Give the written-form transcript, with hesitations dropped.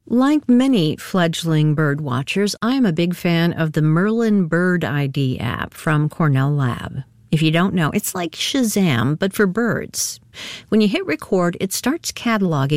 Like many fledgling bird watchers, I am a big fan of the Merlin Bird ID app from Cornell Lab. If you don't know, it's like Shazam, but for birds. When you hit record, it starts cataloging